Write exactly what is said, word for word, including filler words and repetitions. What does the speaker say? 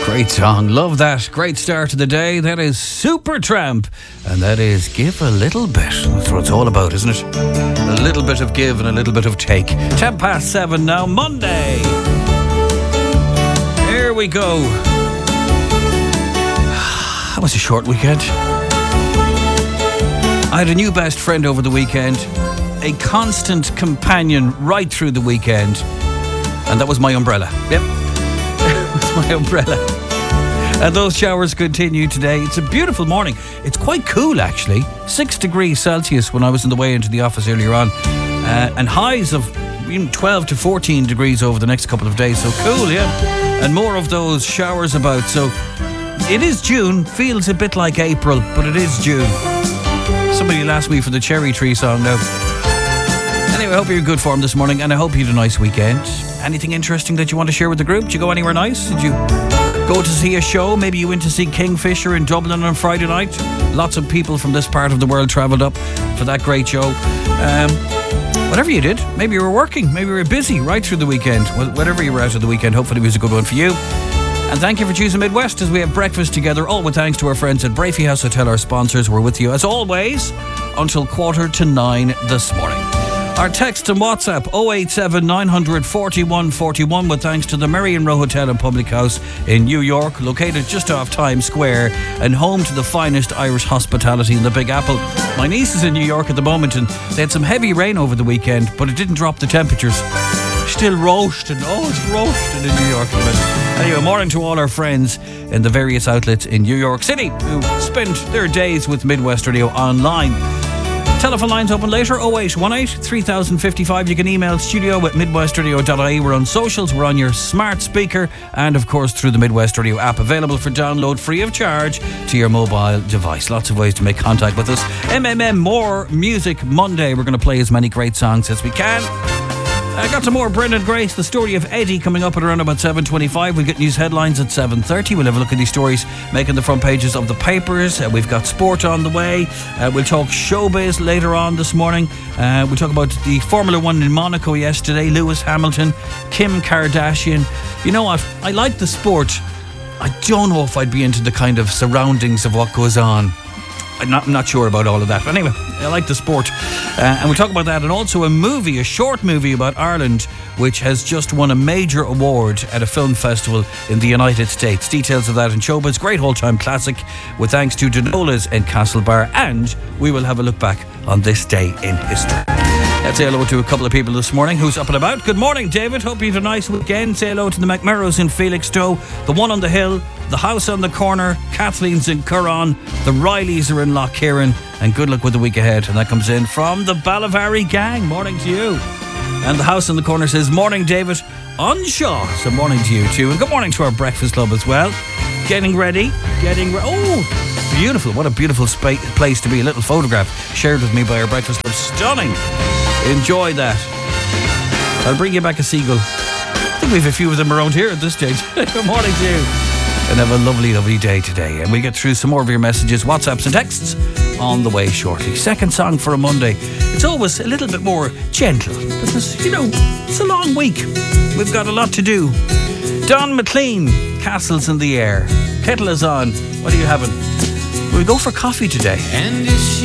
Great song, love that. Great start to the day. That is Supertramp, and that is Give a Little Bit. That's what it's all about, isn't it? A little bit of give and a little bit of take. Ten past seven now, Monday. Here we go. That was a short weekend. I had a new best friend over the weekend, a constant companion right through the weekend, and that was my umbrella. Yep, it was my umbrella. And those showers continue today. It's a beautiful morning. It's quite cool, actually. Six degrees Celsius when I was on the way into the office earlier on, uh, and highs of twelve to fourteen degrees over the next couple of days. So cool, yeah. And more of those showers about. So it is June. Feels a bit like April, but it is June. Somebody will ask me for the Cherry Tree song now. Anyway, I hope you're in good form this morning, and I hope you had a nice weekend. Anything interesting that you want to share with the group? Did you go anywhere nice? Did you go to see a show? Maybe you went to see Kingfisher in Dublin on Friday night. Lots of people from this part of the world travelled up for that great show. Um, whatever you did, maybe you were working, maybe you were busy right through the weekend. Well, whatever you were out of the weekend, hopefully it was a good one for you. And thank you for choosing Midwest as we have breakfast together, all with thanks to our friends at Brafey House Hotel, our sponsors. We're with you as always until quarter to nine this morning. Our text and WhatsApp oh eight seven nine hundred forty-one forty-one with thanks to the Marion Row Hotel and Public House in New York, located just off Times Square and home to the finest Irish hospitality in the Big Apple. My niece is in New York at the moment and they had some heavy rain over the weekend, but it didn't drop the temperatures. Still roasting. Oh, it's roasting in New York. Anyway, morning to all our friends in the various outlets in New York City who spend their days with Midwest Radio online. Telephone lines open later, oh eight one eight, three thousand fifty-five. You can email studio at midwestradio dot I E. We're on socials, we're on your smart speaker, and of course through the Midwest Radio app, available for download free of charge to your mobile device. Lots of ways to make contact with us. M M M More Music Monday. We're going to play as many great songs as we can. I got some more Brendan Grace, the story of Eddie, coming up at around about seven twenty-five. We'll get news headlines at seven thirty. We'll have a look at these stories making the front pages of the papers. Uh, we've got sport on the way. Uh, we'll talk showbiz later on this morning. Uh, we'll talk about the Formula One in Monaco yesterday. Lewis Hamilton, Kim Kardashian. You know what? I like the sport. I don't know if I'd be into the kind of surroundings of what goes on. I'm not, I'm not sure about all of that. But anyway, I like the sport. Uh, and we'll talk about that. And also a movie, a short movie about Ireland, which has just won a major award at a film festival in the United States. Details of that in showbiz. Great all-time classic with thanks to Donola's in Castlebar. And we will have a look back on this day in history. Let's say hello to a couple of people this morning who's up and about. Good morning, David. Hope you had a nice weekend. Say hello to the McMurrows in Felixstowe, the One on the Hill, the House on the Corner, Kathleen's in Curran, the Rileys are in Lough Kieran, and good luck with the week ahead. And that comes in from the Ballavary gang. Morning to you. And the House on the Corner says, morning, David. Unshaw. So morning to you too. And good morning to our breakfast club as well. Getting ready. Getting ready. Oh, beautiful. What a beautiful spa- place to be. A little photograph shared with me by our breakfast club. Stunning. Enjoy that. I'll bring you back a seagull. I think we have a few of them around here at this stage. Good morning to you. And have a lovely, lovely day today. And we'll get through some more of your messages, WhatsApps and texts on the way shortly. Second song for a Monday. It's always a little bit more gentle because, you know, it's a long week. We've got a lot to do. Don McLean, Castles in the Air. Kettle is on. What are you having? We'll go for coffee today. And if she